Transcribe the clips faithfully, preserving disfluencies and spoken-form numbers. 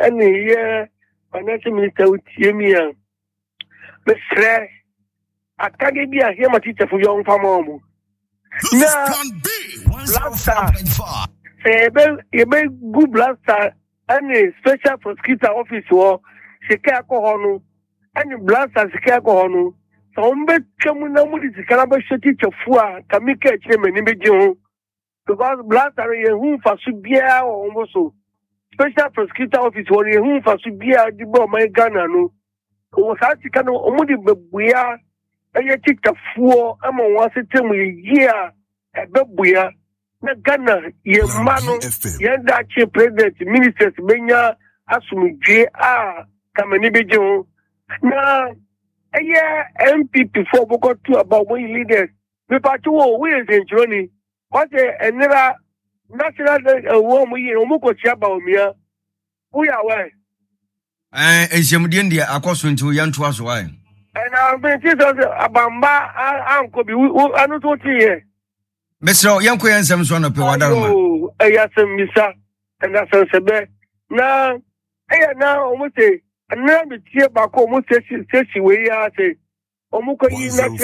and here financial minister with Yemia. Mister I can't be a him a teacher for young farmer. Now, blaster. Say, you may good blaster. Any special prosecutor office or Chicago Honu. Any blaster Chicago Honu. So, I'm bet Chamunamudi is a calabash teacher for Kamika Chairman in because blaster is whom for Subia or almost so. Special prosecutor office or whom for Subia, the bomb my Ghana. No, was Artican Omudi Buya. I take the four. I'm on one system with a year at Babuya. Nagana, ye mano, Yanda Chief President, Ministers, Benya, Asumi J. R. Kamanibijo. Now, a year M P before we got to about one leaders. We part two wheels in Johnny. What a never national one we in Omuko Chaba Mia. We are why. Eh, is Yamudia, a question to Yan Twas why. And I've been just Abamba, Uncle, I don't want to hear. Mister Yanko and Samson of Piwadama. Oh, I have some Missa, and that's a bed. Now, I now almost say, and now the cheer back almost says she way I say, Omuka is not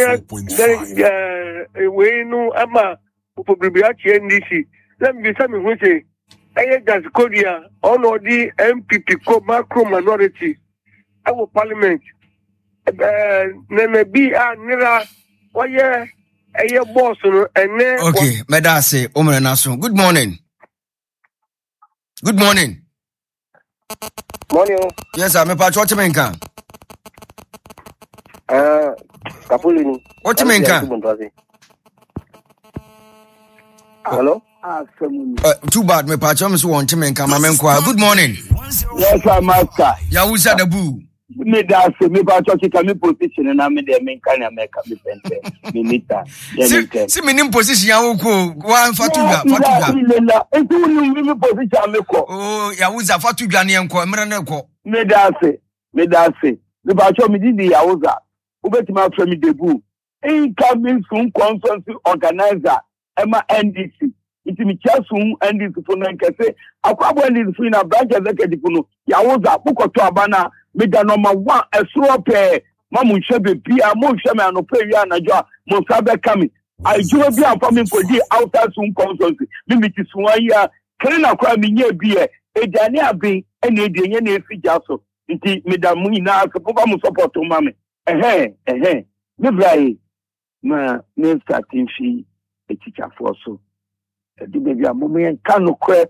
way no Ama, Upobiachi and D C. Let me be something who say, I had that Kodia, on the M P P co macro minority, our parliament. Uh, nene bi a nira oye eye boss no ene. Okay, medase omre naso. Good morning. Good morning. Morning. Yes, sir. Me pa what you mean kan? Ah, Kapulini. What you mean kan? Hello? Ah, uh, too bad me pa chom so won chimen kan ma men kwa. Good morning. Yes, sir, master. Ya wusa da bu. Me da se me ba choki ka me position na me de me kan America me pente me nita si si me nim position ya wo ko wa fatuga fatuga e tu ni me position me ko oh ya wuza fatuga ne enko mra na ko me da se me da se me ba cho me di ya wuza ubeti ma fra me debu incoming soon conference organizer ema N D C iti mi chasun N D C fo na nkese akwabo N D C fo na branch executive no ya wuza bukoto abana Mega number one, a swap, Mamu Shebe, Pia, Mo Shame, and Opera, and Aja, Mosabe coming. I do be a farming for the outside soon consultancy. Limited Swaya, Kena Crami near beer, a Dania being any day, any Fijaso. Indeed, Madame Muna, Papa support to Mammy. Eh, eh, Nebrai, ma, Mister Tinfi, a teacher for so. A baby, a moment, canoe crap.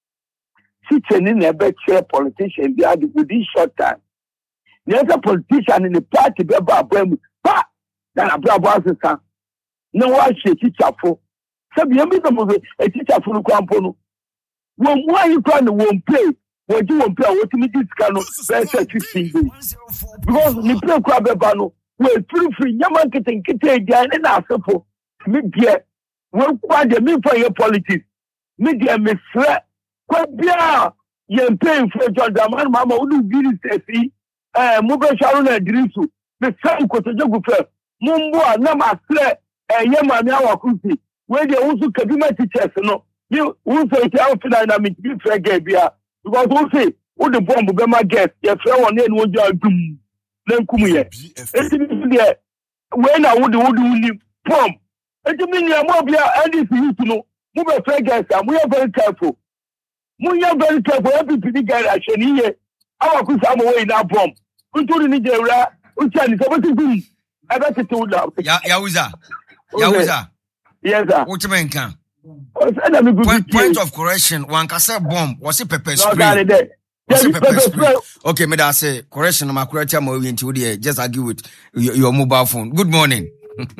Sitting in a bed chair politician, be added within short time. There's a politician in the party, be about them, but then a brother assistant. No one should teacher for. So be a teacher for the company. When why you trying to won't play, when you won't play, what you this kind of verse fifteen days. Because the play crab bano, we're free free, Yaman getting kitty, and I suppose, mid year, well, quite the mean for your politics. Mid year, Miss Fred, quite beer, you're paying for John Daman, Mamma, who do this, eh Mube Sharon Adrisu the same Kotojogu fe Mumbo na masle eh ye mami awakusi we dey usu kadima teachers no you who say it out dynamic be fair get bia because who say who the bomb be my guest ye fair one na wo jo dum na nkumu ye eti bi dey we na wo the wo the bomb eti mi ni mo bia N D C youth no Mube fair guest am we are very careful we are very careful every people get asheni ye awakusi am we na bomb Unturi ni jewra, uchani sabati gum. Abati tuda. Ya Yawuza. Yawuza. Yes sir. What you mean kan? Point, point of correction. One can say bomb. Was it pepper spray? No, that was it pepper spray? Okay, me that say correction. My correction. I'm going to the just argue with your, your mobile phone. Good morning.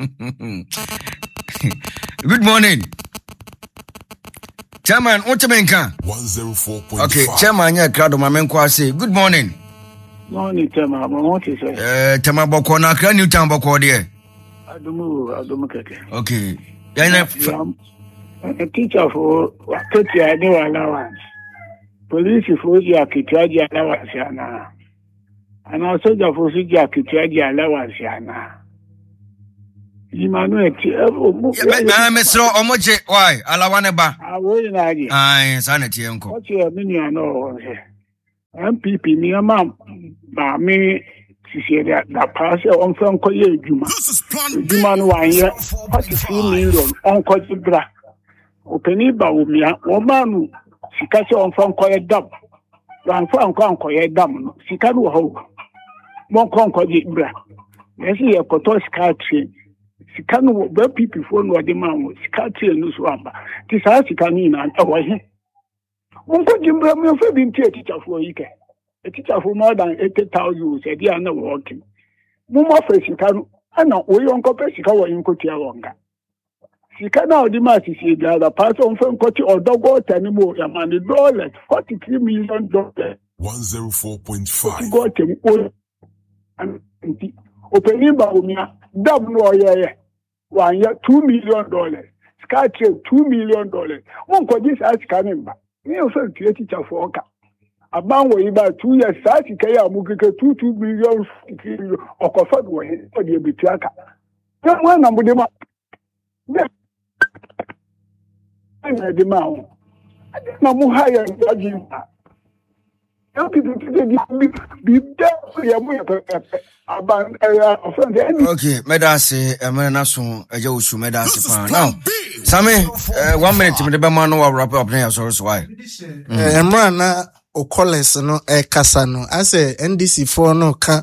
Good morning. Chairman, what you mean kan? one oh four point five. Okay, Chairman, yeah, crowd of my men say good morning. Morning, Tema. What is it? Eh, Tema Boko na kra new town Boko there. Adumu, Adumu Keke. Okay. Yeah, a teacher for thirty annual allowance. Police for your Kitaji allowance, Yana. And also the for your Kitaji allowance, Yana. Emmanuel, yeah, Mister Omoche, why? Alawaneba. I will not. Aye, sanity, uncle. What's your minion? No, M P P ni ama ba me sisi da da pass on fan ko ye adwuma adwuma no wan ye forty-two million on ko bra openi ba wo mia wo ma no sika se on fan ko ye dam wan fan ko an ko ye dam no sika no ho mon ko ko ji bra yesi ye ko to sika train sika no ba pipi fo no de ma wo sika train no so amba ti sa sika ni na e wo he mon ko ji bra me fa bi ntie teacher fo yi ke a teacher for more than eighty thousand said they are not working. Muma for Sikano, and not we on copy Sikawa in Kotia Wanga. Sikana, the mass is the other person from Koti or Dogo Tanimo, Yamani dollars, forty-three million dollars. one oh four point five. Got him all and opening Baumia, double yeah, one year, two million dollars. Sky trade, two million dollars. One could this ask coming back. We also create teacher for About we about two years, Sati Kaya Mukika, two, two billion or Kofad way for the Bitraka. Then one number them up. I'm the man. I didn't know higher than young people be there. Okay, Medasi, a man, Nasu, a Josu, Medasi. Now, Sammy, one minute, the Bamano will wrap up here, so why? Emrana. Okoles no e kasa no I say N D C for no ka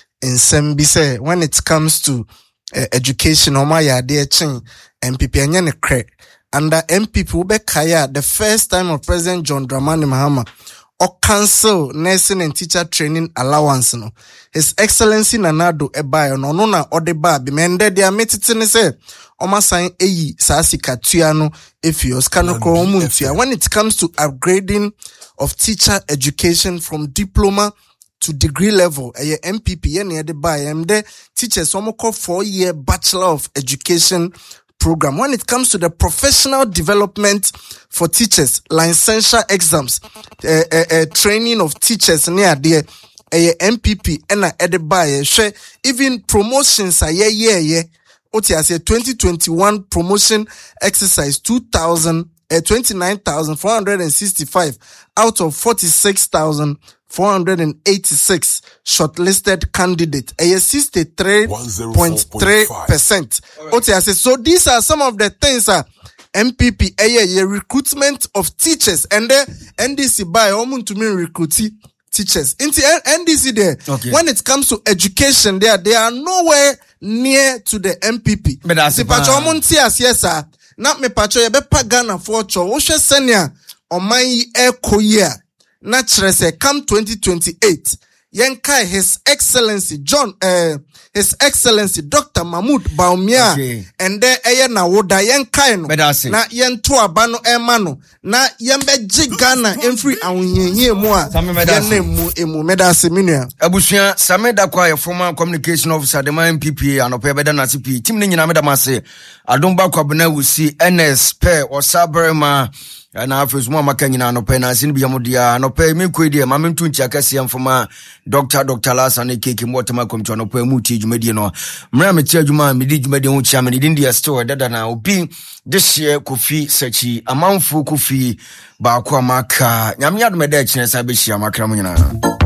nsem bi say when it comes to uh, education o ma ya de chen M P P anya ne kre under M P P we be kaya the first time of President John Dramani Mahama or cancel nursing and teacher training allowance no His Excellency Nanado Ebayo no no na odeba bi mende dia metiti ne say Oma sign eyi sasika tuano efios kanoko omuntia. When it comes to upgrading of teacher education from diploma to degree level, a M P P ene de buy em de teachers omoko four year bachelor of education program. When it comes to the professional development for teachers, licensure exams, uh, uh, uh, training of teachers near there, a M P P ena ede buy share even promotions a ye ye ye. O T I say twenty twenty-one promotion exercise two thousand uh, twenty-nine thousand four hundred sixty-five out of forty-six thousand four hundred eighty-six shortlisted candidate. A sixty-three point three percent. O T I say so these are some of the things uh, M P P a recruitment of teachers and the N D C by omun to me recruiting teachers. In the N D C there, okay. When it comes to education there, they are nowhere near to the M P P. But that's the pacho monti as yes sir. Not me pacho ye be pagana for cho. Oshe senya o mai e koye. Naturally say come twenty twenty-eight. Yenkai His Excellency John uh, His Excellency Doctor Mahmoud Baumia okay. And there eye na woda yenkai no na yento abano emano na yembe jigana emfri awunyenye mu a yenne mu emu medase minua abusua sameda kwa ye former communication officer de M P P anope beda na C P tim ne nyina meda mase adomba kwa bena wusi N S P osabrema na afesu mu amaka nyina anope na sin bia modia anope me kwedi ma mentu nchi akase amfoma Doctor Doctor Lasan Keke Motema komtu anope mu ti dwumadi no mra me ti adwuma me di dwumadi ho chia me di ndia store dada na obi this year Kofi Sachi amanfu Kofi ba kwa maka nyame adome da chine sa be hia makra mu nyina